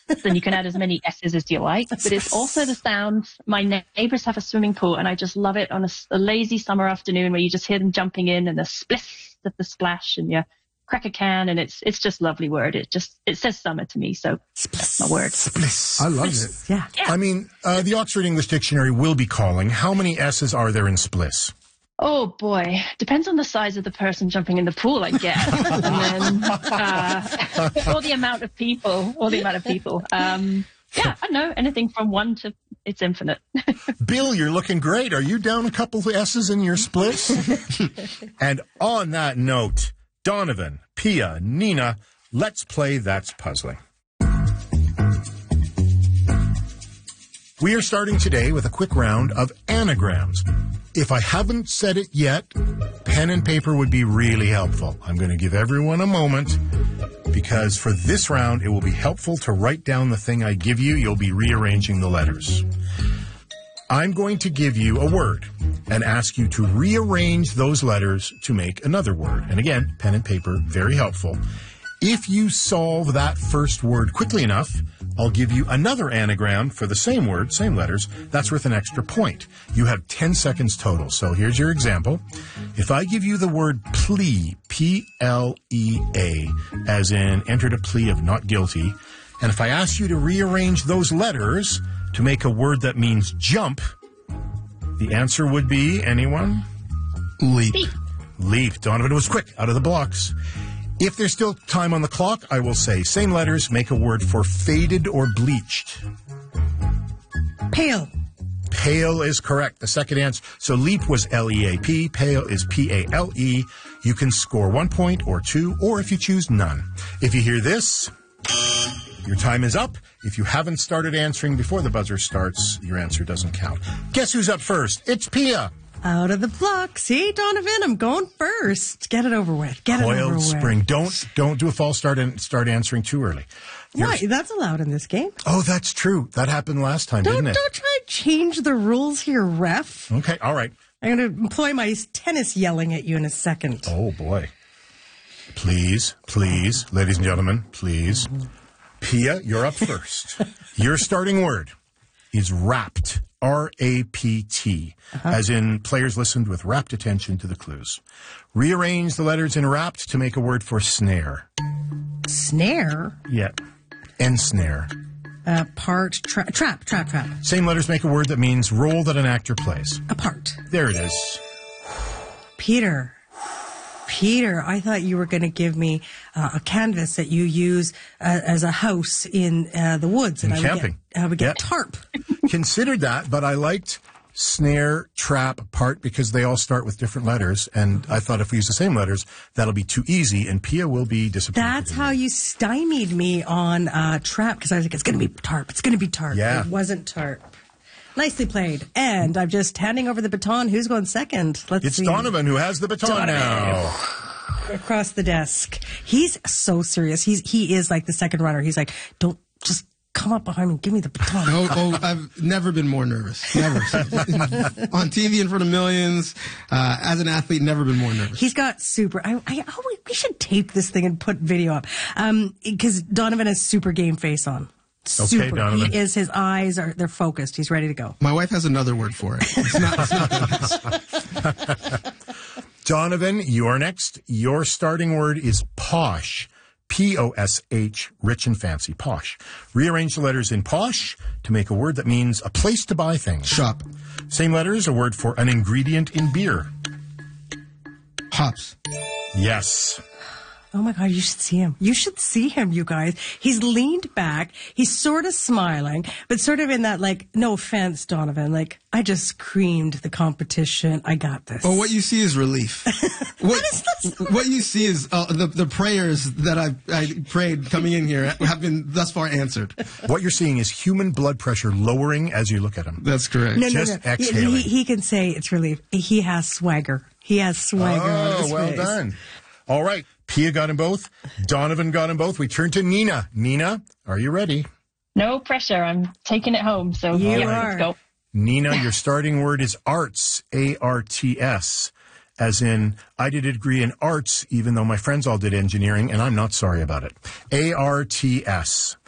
then you can add as many S's as you like. But it's also the sound. My neighbors have a swimming pool, and I just love it on a lazy summer afternoon where you just hear them jumping in and the splish of the splash, and you crack a can, and it's just a lovely word. It says summer to me, so that's my word. Spliss. I love it. Yeah. I mean, the Oxford English Dictionary will be calling. How many S's are there in spliss? Oh boy, depends on the size of the person jumping in the pool, I guess, and then or the amount of people. Yeah, I don't know, anything from 1 to it's infinite. Bill, you're looking great. Are you down a couple of S's in your spliss? And on that note, Donovan, Pia, Nina, let's play That's Puzzling. We are starting today with a quick round of anagrams. If I haven't said it yet, pen and paper would be really helpful. I'm going to give everyone a moment because for this round, it will be helpful to write down the thing I give you. You'll be rearranging the letters. I'm going to give you a word and ask you to rearrange those letters to make another word. And again, pen and paper, very helpful. If you solve that first word quickly enough, I'll give you another anagram for the same word, same letters. That's worth an extra point. You have 10 seconds total. So here's your example. If I give you the word plea, P-L-E-A, as in entered a plea of not guilty, and if I ask you to rearrange those letters to make a word that means jump, the answer would be, anyone? Leap. Leap. Donovan was quick, out of the blocks. If there's still time on the clock, I will say, same letters, make a word for faded or bleached. Pale. Pale is correct. The second answer. So leap was L-E-A-P. Pale is P-A-L-E. You can score 1 point or 2, or if you choose, none. If you hear this, your time is up. If you haven't started answering before the buzzer starts, your answer doesn't count. Guess who's up first? It's Pia. Out of the block. See, Donovan, I'm going first. Get it over with. Coiled spring. Don't do a false start and start answering too early. Why? That's allowed in this game. Oh, that's true. That happened last time, didn't it? Don't try to change the rules here, ref. Okay, all right. I'm going to employ my tennis yelling at you in a second. Oh, boy. Please, ladies and gentlemen, please. Pia, you're up first. Your starting word is wrapped. R-A-P-T, as in players listened with rapt attention to the clues. Rearrange the letters in wrapped to make a word for snare. Snare? Yeah. Ensnare. Trap. Same letters make a word that means role that an actor plays. A part. There it is. Peter, I thought you were going to give me a canvas that you use as a house in the woods. And camping. I would get tarp. Considered that, but I liked snare, trap, part because they all start with different letters. And I thought if we use the same letters, that'll be too easy, and Pia will be disappointed. That's how you stymied me on trap, because I was like, it's going to be tarp. It's going to be tarp. Yeah. It wasn't tarp. Nicely played. And I'm just handing over the baton. Who's going second? Let's see. It's Donovan who has the baton now. Across the desk. He's so serious. He is like the second runner. He's like, don't just come up behind me and give me the baton. I've never been more nervous. Never. On TV in front of millions. As an athlete, never been more nervous. He's got super. We should tape this thing and put video up. Because Donovan has super game face on. Super. Okay, Donovan. He is. His eyes they're focused. He's ready to go. My wife has another word for it. It's not Donovan, you are next. Your starting word is posh. P-O-S-H, rich and fancy, posh. Rearrange the letters in posh to make a word that means a place to buy things. Shop. Same letters, a word for an ingredient in beer. Hops. Yes. Oh my God, you should see him. You should see him, you guys. He's leaned back. He's sort of smiling, but sort of in that, like, no offense, Donovan, like, I just creamed the competition. I got this. Oh, what you see is relief. What you see is the prayers that I prayed coming in here have been thus far answered. What you're seeing is human blood pressure lowering as you look at him. That's correct. No. Exhaling. He can say it's relief. He has swagger. He has swagger on his well face. Done. All right. Pia got them both. Donovan got them both. We turn to Nina. Nina, are you ready? No pressure. I'm taking it home. So let's go. Nina, your starting word is arts, A-R-T-S, as in I did a degree in arts, even though my friends all did engineering, and I'm not sorry about it. A-R-T-S.